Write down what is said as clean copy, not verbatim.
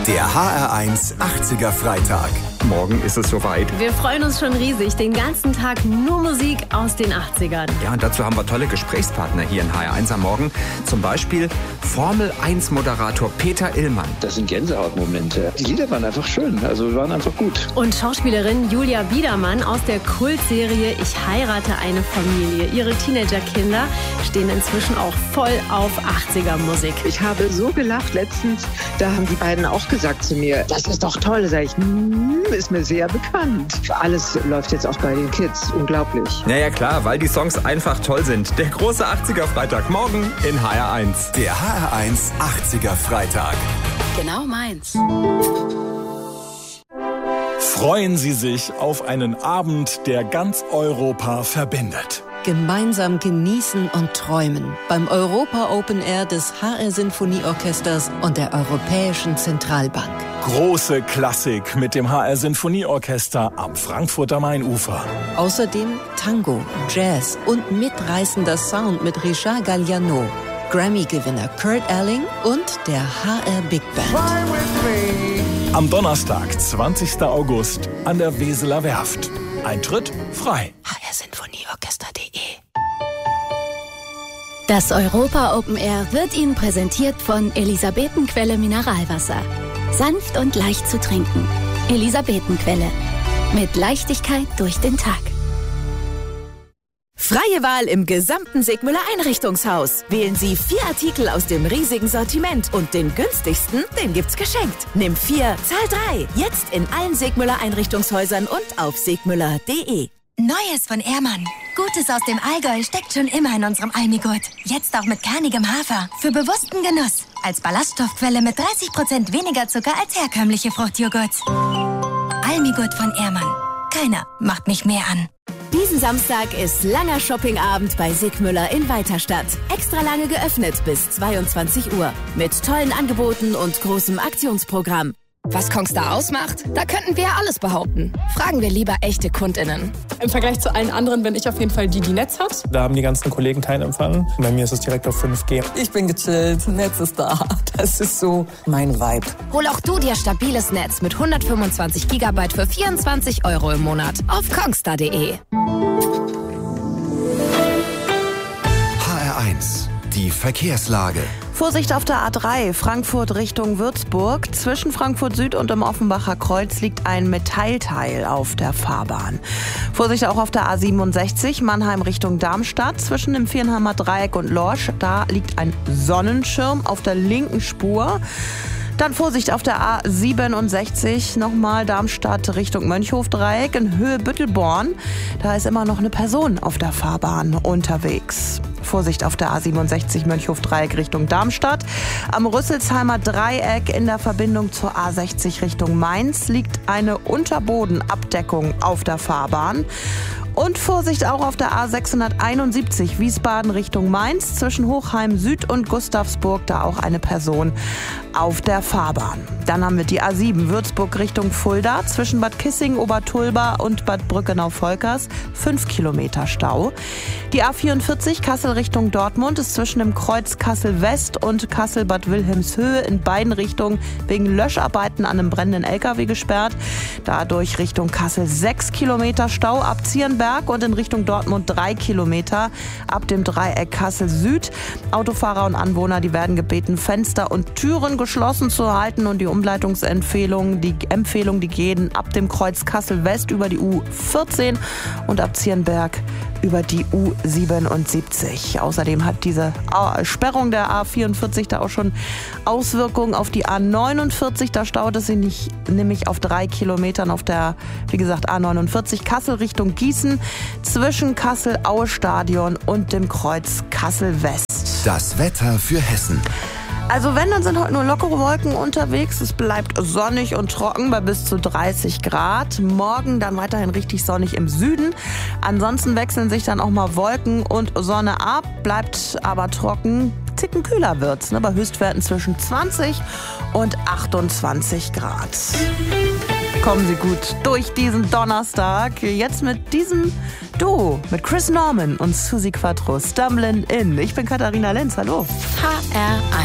Der HR1 80er Freitag. Morgen ist es soweit. Wir freuen uns schon riesig. Den ganzen Tag nur Musik aus den 80ern. Ja, und dazu haben wir tolle Gesprächspartner hier in HR1 am Morgen. Zum Beispiel Formel-1-Moderator Peter Illmann. Das sind Gänsehautmomente. Die Lieder waren einfach schön, also waren einfach gut. Und Schauspielerin Julia Biedermann aus der Kultserie Ich heirate eine Familie. Ihre Teenagerkinder stehen inzwischen auch voll auf 80er-Musik. Ich habe so gelacht letztens, da haben die beiden auch gesagt zu mir, das ist doch toll. Sag ich, ist mir sehr bekannt. Alles läuft jetzt auch bei den Kids. Unglaublich. Naja klar, weil die Songs einfach toll sind. Der große 80er Freitag morgen in HR1. Der HR1 80er Freitag. Genau meins. Freuen Sie sich auf einen Abend, der ganz Europa verbindet. Gemeinsam genießen und träumen beim Europa Open Air des HR Sinfonieorchesters und der Europäischen Zentralbank. Große Klassik mit dem HR Sinfonieorchester am Frankfurter Mainufer. Außerdem Tango, Jazz und mitreißender Sound mit Richard Galliano, Grammy-Gewinner Kurt Elling und der HR Big Band. Am Donnerstag, 20. August, an der Weseler Werft. Eintritt frei. hrsinfonieorchester.de. Das Europa Open Air wird Ihnen präsentiert von Elisabetenquelle Mineralwasser. Sanft und leicht zu trinken. Elisabetenquelle. Mit Leichtigkeit durch den Tag. Freie Wahl im gesamten Sigmüller Einrichtungshaus. Wählen Sie 4 Artikel aus dem riesigen Sortiment und den günstigsten, den gibt's geschenkt. Nimm 4, zahl 3. Jetzt in allen Sigmüller Einrichtungshäusern und auf sigmüller.de. Neues von Ehrmann. Gutes aus dem Allgäu steckt schon immer in unserem Almigurt. Jetzt auch mit kernigem Hafer. Für bewussten Genuss. Als Ballaststoffquelle mit 30% weniger Zucker als herkömmliche Fruchtjoghurts. Almigurt von Ehrmann. Keiner macht mich mehr an. Diesen Samstag ist langer Shoppingabend bei Sigmüller in Weiterstadt. Extra lange geöffnet bis 22 Uhr. Mit tollen Angeboten und großem Aktionsprogramm. Was Kongstar ausmacht? Da könnten wir ja alles behaupten. Fragen wir lieber echte KundInnen. Im Vergleich zu allen anderen bin ich auf jeden Fall die Netz hat. Da haben die ganzen Kollegen keinen Empfang. Bei mir ist es direkt auf 5G. Ich bin gechillt, Netz ist da. Das ist so mein Vibe. Hol auch du dir stabiles Netz mit 125 GB für 24 € im Monat auf kongstar.de. HR1, die Verkehrslage. Vorsicht auf der A3, Frankfurt Richtung Würzburg. Zwischen Frankfurt Süd und dem Offenbacher Kreuz liegt ein Metallteil auf der Fahrbahn. Vorsicht auch auf der A67, Mannheim Richtung Darmstadt. Zwischen dem Viernheimer Dreieck und Lorsch, da liegt ein Sonnenschirm auf der linken Spur. Dann Vorsicht auf der A67, nochmal Darmstadt Richtung Mönchhof-Dreieck in Höhe Büttelborn. Da ist immer noch eine Person auf der Fahrbahn unterwegs. Vorsicht auf der A67 Mönchhof-Dreieck Richtung Darmstadt. Am Rüsselsheimer Dreieck in der Verbindung zur A60 Richtung Mainz liegt eine Unterbodenabdeckung auf der Fahrbahn. Und Vorsicht auch auf der A671 Wiesbaden Richtung Mainz, zwischen Hochheim Süd und Gustavsburg, da auch eine Person auf der Fahrbahn. Dann haben wir die A7 Würzburg Richtung Fulda, zwischen Bad Kissingen, Obertulba und Bad Brückenau-Volkers 5 Kilometer Stau. Die A44 Kassel Richtung Dortmund ist zwischen dem Kreuz Kassel West und Kassel Bad Wilhelmshöhe in beiden Richtungen wegen Löscharbeiten an einem brennenden LKW gesperrt. Dadurch Richtung Kassel 6 Kilometer Stau ab Zierenberg und in Richtung Dortmund 3 Kilometer ab dem Dreieck Kassel Süd. Autofahrer und Anwohner, die werden gebeten, Fenster und Türen geschlossen zu halten und die Umleitungsempfehlung, die gehen ab dem Kreuz Kassel West über die U14 und ab Zierenberg über die U77. Außerdem hat diese Sperrung der A44 da auch schon Auswirkungen auf die A49. Da staut es sich nämlich auf 3 Kilometern auf der, wie gesagt, A49 Kassel Richtung Gießen zwischen Kassel-Aue-Stadion und dem Kreuz Kassel West. Das Wetter für Hessen. Also wenn, dann sind heute nur lockere Wolken unterwegs. Es bleibt sonnig und trocken bei bis zu 30 Grad. Morgen dann weiterhin richtig sonnig im Süden. Ansonsten wechseln sich dann auch mal Wolken und Sonne ab. Bleibt aber trocken. Ticken kühler wird's, bei Höchstwerten zwischen 20 und 28 Grad. Kommen Sie gut durch diesen Donnerstag. Jetzt mit diesem Duo, mit Chris Norman und Susi Quattro, Stumbling In. Ich bin Katharina Lenz, hallo. HR1